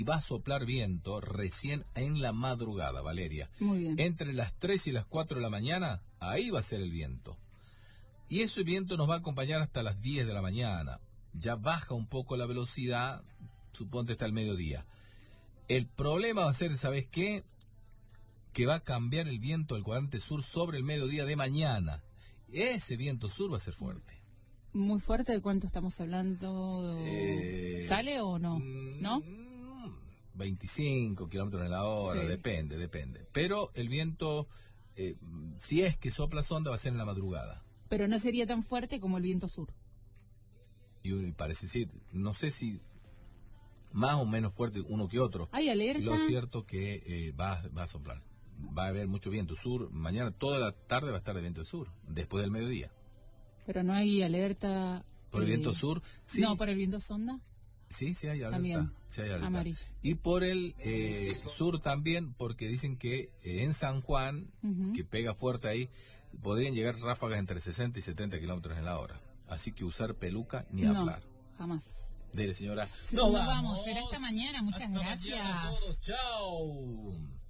y va a soplar viento recién en la madrugada, Valeria. Muy bien. Entre las 3 y las 4 de la mañana, ahí va a ser el viento. Y ese viento nos va a acompañar hasta las 10 de la mañana. Ya baja un poco la velocidad, suponte hasta el mediodía. El problema va a ser, ¿sabes qué? Que va a cambiar el viento del cuadrante sur sobre el mediodía de mañana. Ese viento sur va a ser fuerte. Muy fuerte. ¿De cuánto estamos hablando? ¿Sale o no? ¿No? 25 kilómetros en la hora, Sí. depende. Pero el viento, si es que sopla sonda, va a ser en la madrugada. Pero no sería tan fuerte como el viento sur. Y parece ser, no sé si más o menos fuerte uno que otro. ¿Hay alerta? Lo cierto que va a soplar. Va a haber mucho viento sur. Mañana toda la tarde va a estar de viento sur, después del mediodía. Pero no hay alerta... ¿Por el viento sur? Sí. No, por el viento sonda. Sí, sí hay alerta. También. Sí hay alerta. Amarillo. Y por el sur también, porque dicen que en San Juan, que pega fuerte ahí, podrían llegar ráfagas entre 60 y 70 kilómetros en la hora. Así que usar peluca ni hablar. Jamás. Dele, señora. Nos vamos. Será hasta mañana. Muchas Hasta gracias. mañana a todos. Chao.